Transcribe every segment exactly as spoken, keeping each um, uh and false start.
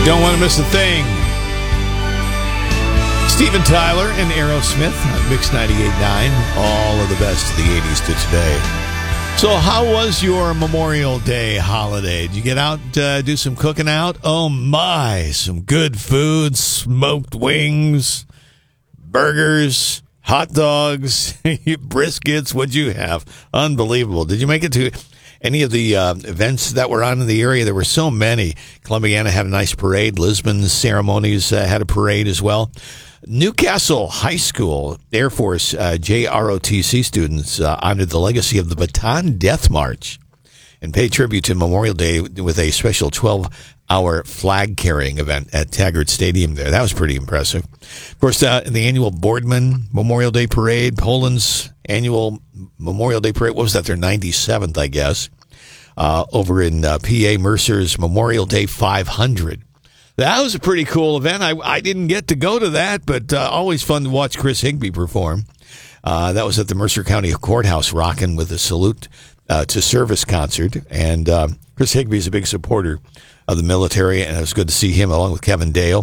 Don't want to miss a thing. Steven Tyler and Aerosmith on Mix ninety-eight point nine. All of the best of the eighties to today. So how was your Memorial Day holiday? Did you get out, uh, do some cooking out? Oh my, some good food, smoked wings, burgers, hot dogs, briskets. What'd you have? Unbelievable. Did you make it to any of the uh, events that were on in the area? There were so many. Columbiana had a nice parade. Lisbon's ceremonies uh, had a parade as well. Newcastle High School Air Force uh, J R O T C students uh, honored the legacy of the Bataan Death March and paid tribute to Memorial Day with a special twelve-hour flag-carrying event at Taggart Stadium there. That was pretty impressive. Of course, uh, the annual Boardman Memorial Day Parade, Poland's annual Memorial Day Parade, what was that, their ninety-seventh, I guess, uh, over in uh, P A, Mercer's Memorial Day five hundred. That was a pretty cool event. I, I didn't get to go to that, but uh, always fun to watch Chris Higbee perform. Uh, that was at the Mercer County Courthouse, rocking with a salute uh, to service concert. And uh, Chris Higbee is a big supporter of the military, and it was good to see him along with Kevin Dale.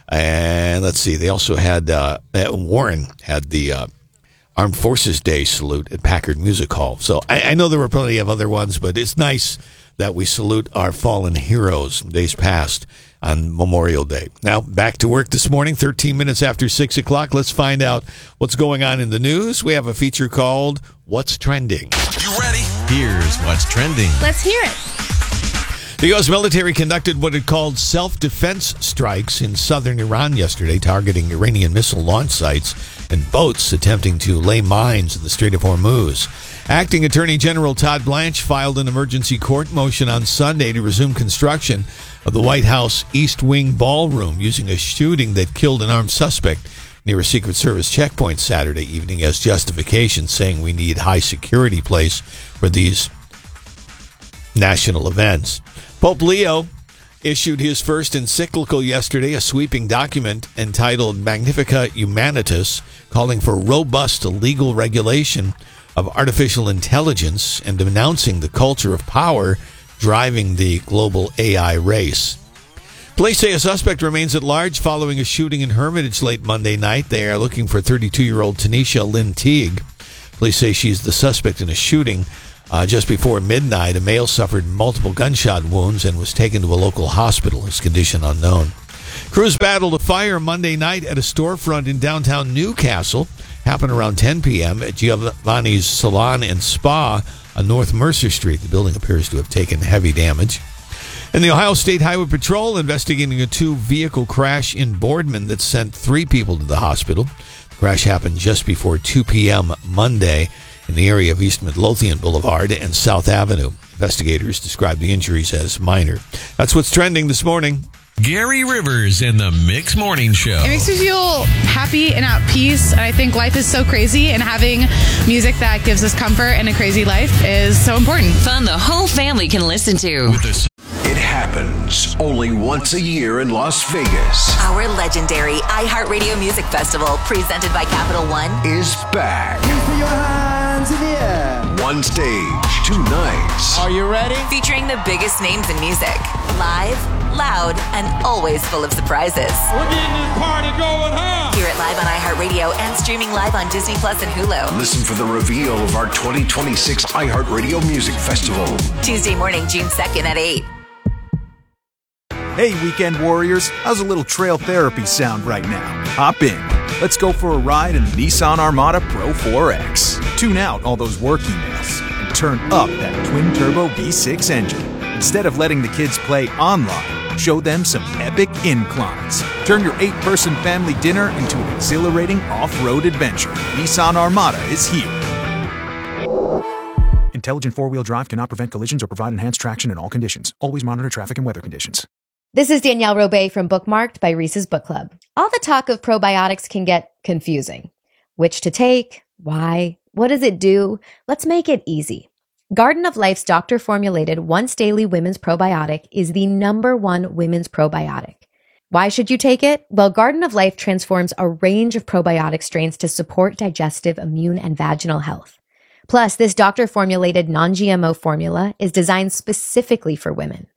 And let's see, they also had, uh, Warren had the uh, Armed Forces Day salute at Packard Music Hall. So I, I know there were plenty of other ones, but it's nice that we salute our fallen heroes days past on Memorial Day. Now, back to work this morning, thirteen minutes after six o'clock. Let's find out what's going on in the news. We have a feature called What's Trending. You ready? Here's what's trending. Let's hear it. The U S military conducted what it called self-defense strikes in southern Iran yesterday, targeting Iranian missile launch sites and boats attempting to lay mines in the Strait of Hormuz. Acting Attorney General Todd Blanche filed an emergency court motion on Sunday to resume construction of the White House East Wing Ballroom using a shooting that killed an armed suspect near a Secret Service checkpoint Saturday evening as justification, saying we need high security place for these national events. Pope Leo issued his first encyclical yesterday, a sweeping document entitled Magnificat Humanitas, calling for robust legal regulation of artificial intelligence and denouncing the culture of power driving the global A I race. Police say a suspect remains at large following a shooting in Hermitage late Monday night. They are looking for thirty-two-year-old Tanisha Lynn Teague. Police say she's the suspect in a shooting. Uh, just before midnight, a male suffered multiple gunshot wounds and was taken to a local hospital. His condition unknown. Crews battled a fire Monday night at a storefront in downtown Newcastle. Happened around ten p.m. at Giovanni's Salon and Spa on North Mercer Street. The building appears to have taken heavy damage. And the Ohio State Highway Patrol investigating a two-vehicle crash in Boardman that sent three people to the hospital. The crash happened just before two p.m. Monday in the area of East Midlothian Boulevard and South Avenue. Investigators described the injuries as minor. That's what's trending this morning. Gary Rivers and the Mix Morning Show. It makes me feel happy and at peace. And I think life is so crazy, and having music that gives us comfort in a crazy life is so important. Fun the whole family can listen to. It happens only once a year in Las Vegas. Our legendary iHeartRadio Music Festival, presented by Capital One, is back. Put your hands in the air. One stage, two nights. Are you ready? featuring the biggest names in music. Live, loud, and always full of surprises. We're getting this party going, huh? Hear it live on iHeartRadio and streaming live on Disney Plus and Hulu. Listen for the reveal of our twenty twenty-six iHeartRadio Music Festival. Tuesday morning, June second at eight. Hey, weekend warriors, how's a little trail therapy sound right now? Hop in. Let's go for a ride in the Nissan Armada Pro four X. Tune out all those work emails and turn up that twin-turbo V six engine. Instead of letting the kids play online, show them some epic inclines. Turn your eight-person family dinner into an exhilarating off-road adventure. Nissan Armada is here. Intelligent four-wheel drive cannot prevent collisions or provide enhanced traction in all conditions. Always monitor traffic and weather conditions. This is Danielle Robay from Bookmarked by Reese's Book Club. All the talk of probiotics can get confusing. Which to take? Why? What does it do? Let's make it easy. Garden of Life's doctor-formulated once daily women's probiotic is the number one women's probiotic. Why should you take it? Well, Garden of Life transforms a range of probiotic strains to support digestive, immune, and vaginal health. Plus, this doctor-formulated non-G M O formula is designed specifically for women.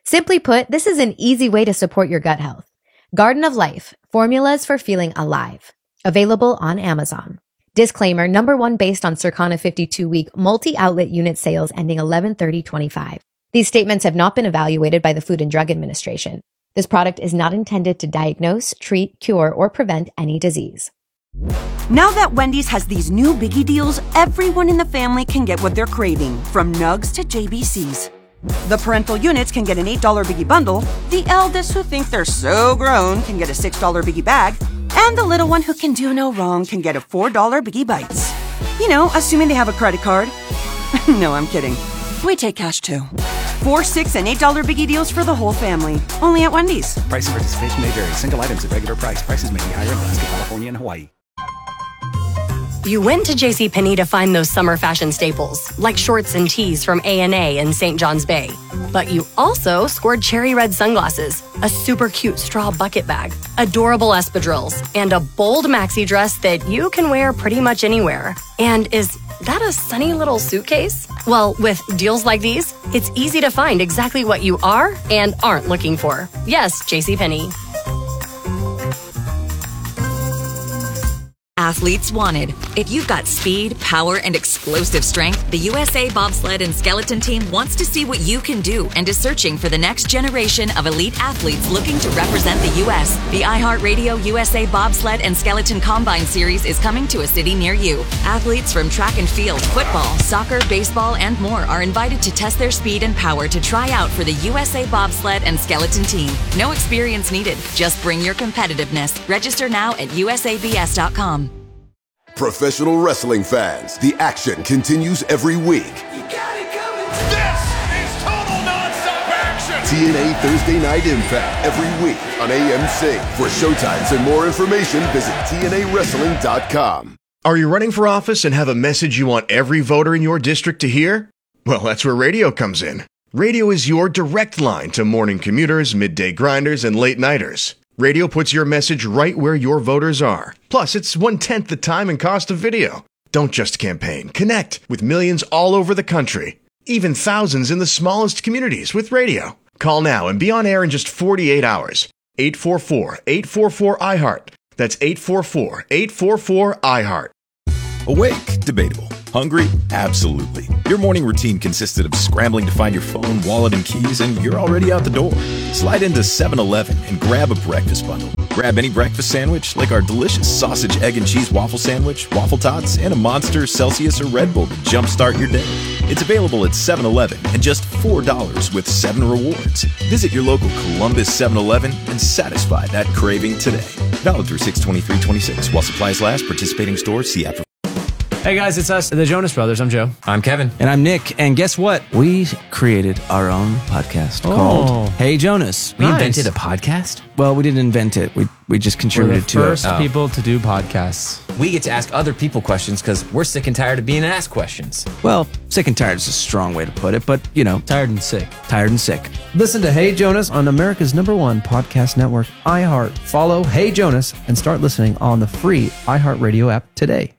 Simply put, this is an easy way to support your gut health. Garden of Life, formulas for feeling alive. Available on Amazon. Disclaimer, number one based on Circana fifty-two week multi-outlet unit sales ending eleven thirty twenty-five. These statements have not been evaluated by the Food and Drug Administration. This product is not intended to diagnose, treat, cure, or prevent any disease. Now that Wendy's has these new biggie deals, everyone in the family can get what they're craving, from nugs to J B Cs. The parental units can get an eight dollar biggie bundle, the eldest who think they're so grown can get a six dollar biggie bag, and the little one who can do no wrong can get a four dollar biggie bites. You know, assuming they have a credit card. No, I'm kidding. We take cash too. Four, six, and eight dollar biggie deals for the whole family. Only at Wendy's. Price and participation may vary. Single items at regular price. Prices may be higher in Alaska, California, and Hawaii. You went to JCPenney to find those summer fashion staples, like shorts and tees from A and A in Saint John's Bay. But you also scored cherry red sunglasses, a super cute straw bucket bag, adorable espadrilles, and a bold maxi dress that you can wear pretty much anywhere. And is that a sunny little suitcase? Well, with deals like these, it's easy to find exactly what you are and aren't looking for. Yes, JCPenney. Athletes wanted. If you've got speed, power, and explosive strength, the U S A Bobsled and Skeleton Team wants to see what you can do and is searching for the next generation of elite athletes looking to represent the U S. The iHeartRadio U S A Bobsled and Skeleton Combine Series is coming to a city near you. Athletes from track and field, football, soccer, baseball, and more are invited to test their speed and power to try out for the U S A Bobsled and Skeleton Team. No experience needed. Just bring your competitiveness. Register now at U S A B S dot com. Professional wrestling fans, the action continues every week. You got it coming. This is total nonstop action. T N A Thursday Night Impact every week on A M C. For showtimes and more information, visit T N A wrestling dot com. Are you running for office and have a message you want every voter in your district to hear? Well, that's where radio comes in. Radio is your direct line to morning commuters, midday grinders, and late nighters. Radio puts your message right where your voters are. Plus, it's one-tenth the time and cost of video. Don't just campaign. Connect with millions all over the country. Even thousands in the smallest communities with radio. Call now and be on air in just forty-eight hours. eight four four, eight four four, I heart. That's eight four four, eight four four, I heart. Awake? Debatable. Hungry? Absolutely. Your morning routine consisted of scrambling to find your phone, wallet, and keys, and you're already out the door. Slide into seven eleven and grab a breakfast bundle. Grab any breakfast sandwich, like our delicious sausage, egg, and cheese waffle sandwich, waffle tots, and a Monster, Celsius, or Red Bull to jumpstart your day. It's available at seven eleven and just four dollars with seven rewards. Visit your local Columbus seven eleven and satisfy that craving today. Valid through six twenty-three twenty-six. While supplies last, participating stores, see app. Hey guys, it's us, the Jonas Brothers. I'm Joe. I'm Kevin. And I'm Nick. And guess what? We created our own podcast oh. called Hey Jonas. We nice. invented a podcast? Well, we didn't invent it. We we just contributed we're the to first it. First people oh. to do podcasts. We get to ask other people questions because we're sick and tired of being asked questions. Well, sick and tired is a strong way to put it, but you know, tired and sick. Tired and sick. Listen to Hey Jonas on America's number one podcast network, iHeart. Follow Hey Jonas and start listening on the free iHeartRadio app today.